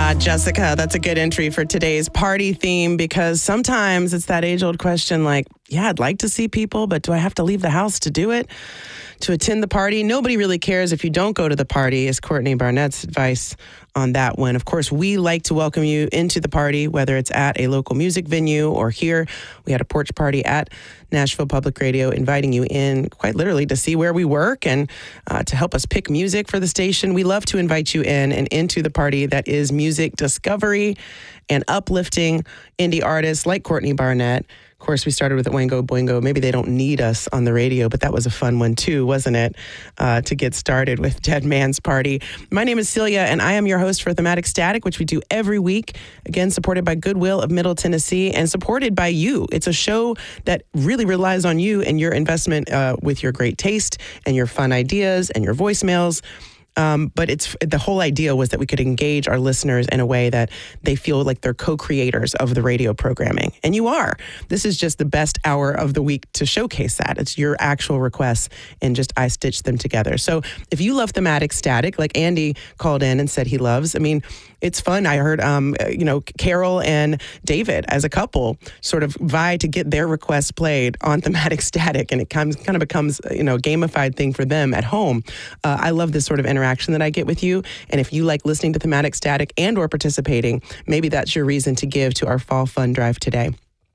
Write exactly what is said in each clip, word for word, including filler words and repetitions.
Ah, Jessica, that's a good entry for today's party theme because sometimes it's that age-old question like, yeah, I'd like to see people, but do I have to leave the house to do it, to attend the party? Nobody really cares if you don't go to the party, is Courtney Barnett's advice on that one. Of course, we like to welcome you into the party, whether it's at a local music venue or here. We had a porch party at Nashville Public Radio, inviting you in quite literally to see where we work and uh, to help us pick music for the station. We love to invite you in and into the party that is music discovery and uplifting indie artists like Courtney Barnett. Of course, we started with Oingo Boingo. Maybe they don't need us on the radio, but that was a fun one too, wasn't it? Uh, to get started with Dead Man's Party. My name is Celia, and I am your host for Thematic Static, which we do every week. Again, supported by Goodwill of Middle Tennessee and supported by you. It's a show that really relies on you and your investment uh, with your great taste and your fun ideas and your voicemails. Um, but it's the whole idea was that we could engage our listeners in a way that they feel like they're co-creators of the radio programming. And you are. This is just the best hour of the week to showcase that. It's your actual requests and just I stitch them together. So if you love Thematic Static, like Andy called in and said he loves, I mean, it's fun. I heard, um, you know, Carol and David as a couple sort of vie to get their requests played on Thematic Static, and it comes, kind of becomes, you know, a gamified thing for them at home. Uh, I love this sort of interaction that I get with you, and if you like listening to Thematic Static and or participating, maybe that's your reason to give to our Fall Fund Drive today.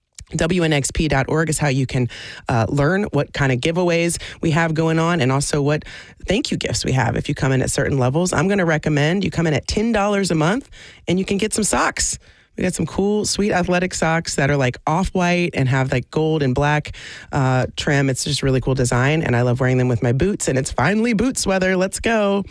W N X P dot org is how you can uh, learn what kind of giveaways we have going on and also what thank you gifts we have if you come in at certain levels. I'm going to recommend you come in at ten dollars a month and you can get some socks. We got some cool, sweet athletic socks that are like off-white and have like gold and black uh, trim. It's just really cool design, and I love wearing them with my boots, and it's finally boots weather. Let's go.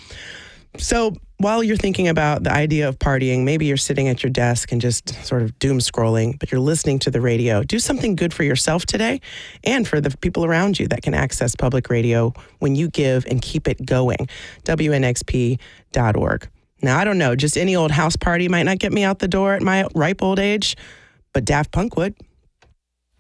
So while you're thinking about the idea of partying, maybe you're sitting at your desk and just sort of doom scrolling, but you're listening to the radio. Do something good for yourself today and for the people around you that can access public radio when you give and keep it going. W N X P dot org. Now, I don't know, just any old house party might not get me out the door at my ripe old age, but Daft Punk would.